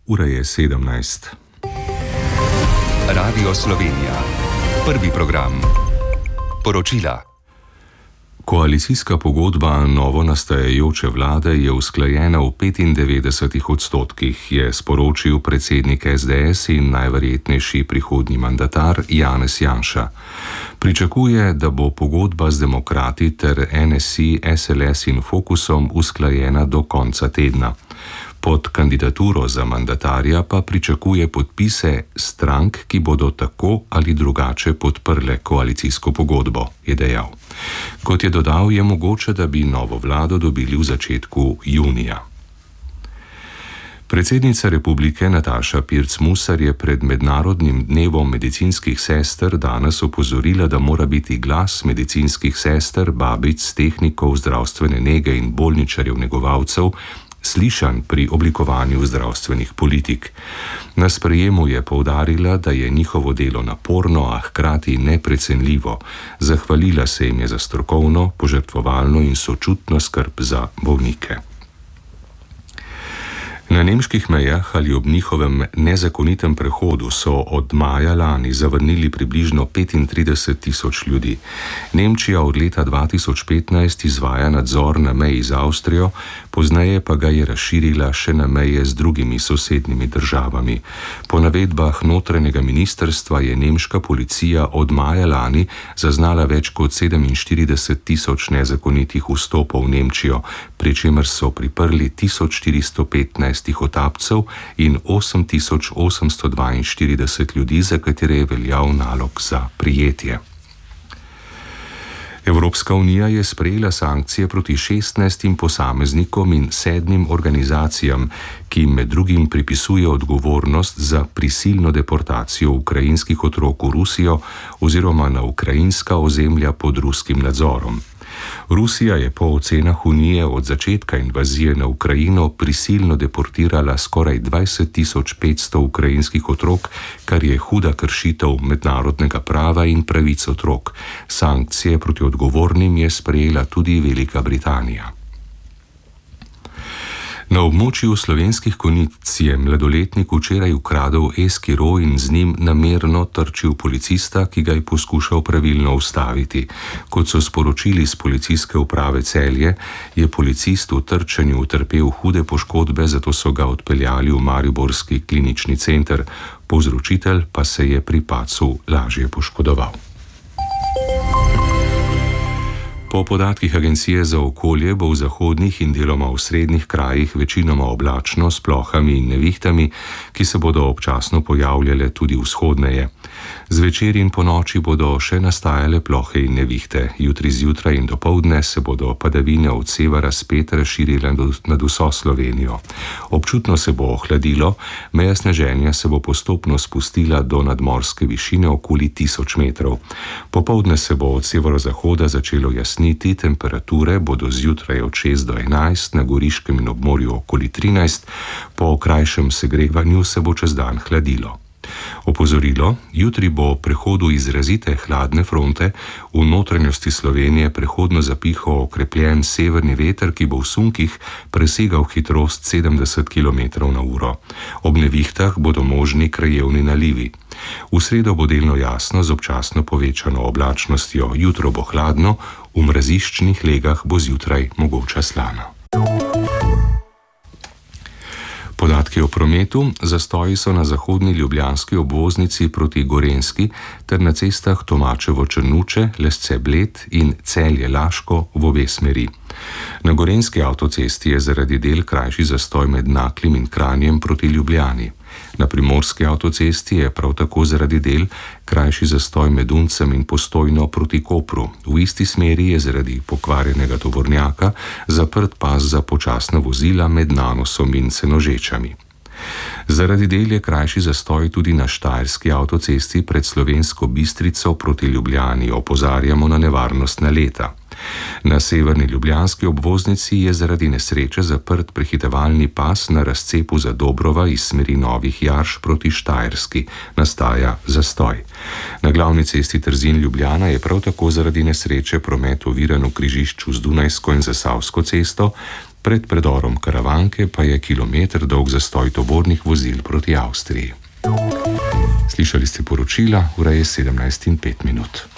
Ura je 17. Radio Slovenija. Prvi program. Poročila. Koalicijska pogodba novo nastajajoče vlade je usklajena v 95%, je sporočil predsednik SDS in najverjetnejši prihodnji mandatar Janez Janša. Pričakuje, da bo pogodba z demokrati ter NSI, SLS in Fokusom usklajena do konca tedna. Pod kandidaturo za mandatarja pa pričakuje podpise strank, ki bodo tako ali drugače podprle koalicijsko pogodbo, je dejal. Kot je dodal, je mogoče, da bi novo vlado dobili v začetku junija. Predsednica republike Nataša Pirc Musar je pred Mednarodnim dnevom medicinskih sester danes opozorila, da mora biti glas medicinskih sester, babic, tehnikov zdravstvene nege in bolničarjev negovalcev slišan pri oblikovanju zdravstvenih politik. Na sprejemu je poudarila, da je njihovo delo naporno, a hkrati neprecenljivo. Zahvalila se jim je za strokovno, požrtvovalno in sočutno skrb za bolnike. Na nemških mejah ali ob njihovem nezakonitem prehodu so od maja lani zavrnili približno 35.000 ljudi. Nemčija od leta 2015 izvaja nadzor na meji z Avstrijo, pozneje pa ga je razširila še na meje z drugimi sosednjimi državami. Po navedbah notranjega ministrstva je nemška policija od maja lani zaznala več kot 47.000 nezakonitih vstopov v Nemčijo, pri čemer so priprli 1415 tihotapcev in 8842 ljudi, za katere je veljal nalog za prijetje. Evropska unija je sprejela sankcije proti 16 posameznikom in 7 organizacijam, ki med drugim pripisuje odgovornost za prisilno deportacijo ukrajinskih otrok v Rusijo oziroma na ukrajinska ozemlja pod ruskim nadzorom. Rusija je po ocenah Unije od začetka invazije na Ukrajino prisilno deportirala skoraj 20.500 ukrajinskih otrok, kar je huda kršitev mednarodnega prava in pravic otrok. Sankcije proti odgovornim je sprejela tudi Velika Britanija. Na območju Slovenskih Konjic je mladoletnik včeraj ukradel eskiro in z njim namerno trčil policista, ki ga je poskušal pravilno ustaviti. Kot so sporočili z policijske uprave Celje, je policist v trčenju utrpel hude poškodbe, zato so ga odpeljali v mariborski klinični center. Povzročitelj pa se je pri padcu lažje poškodoval. Po podatkih Agencije za okolje bo v zahodnih in deloma v srednjih krajih večinoma oblačno s plohami in nevihtami, ki se bodo občasno pojavljale tudi vzhodneje. Zvečer in ponoči bodo še nastajale plohe in nevihte. Jutri zjutraj in dopoldne se bodo padavine od severa spet razširile nad vso Slovenijo. Občutno se bo ohladilo, meja sneženja se bo postopno spustila do nadmorske višine okoli 1000 metrov. Popoldne se bo od severozahoda začelo jasniti, temperature bodo zjutraj od 6 do 11, na Goriškem in ob morju okoli 13, po krajšem segrevanju se bo čez dan hladilo. Opozorilo, jutri bo prehodu izrazite hladne fronte, v notranjosti Slovenije prehodno zapihal okrepljen severni veter, ki bo v sunkih presegal hitrost 70 km/h. Ob nevihtah bodo možni krajevni nalivi. V sredo bo delno jasno z občasno povečano oblačnostjo, jutro bo hladno, v mraziščnih legah bo zjutraj mogoča slana. Podatki o prometu. Zastoji so na zahodni ljubljanski obvoznici proti Gorenjski ter na cestah Tomačevo-Črnuče, Lesce-Bled in Celje-Laško v obe smeri. Na gorenjski avtocesti je zaradi del krajši zastoj med Naklim in Kranjem proti Ljubljani. Na primorski avtocesti je prav tako zaradi del krajši zastoj med Uncem in Postojno proti Kopru. V isti smeri je zaradi pokvarjenega tovornjaka zaprt pas za počasna vozila med Nanosom in Senožečami. Zaradi del je krajši zastoj tudi na štajerski avtocesti pred Slovensko Bistrico proti Ljubljani. Opozarjamo na nevarnost naleta. Na severni ljubljanski obvoznici je zaradi nesreče zaprt prehitevalni pas na razcepu za Dobrova iz smeri Novih Jarš proti Štajerski. Nastaja zastoj. Na glavni cesti Trzin-Ljubljana je prav tako zaradi nesreče promet oviran v križišču z Dunajsko in Zasavsko cesto. pred predorom Karavanke pa je kilometer dolg zastoj tovornih vozil proti Avstriji. Slišali ste poročila, ura je 17:05.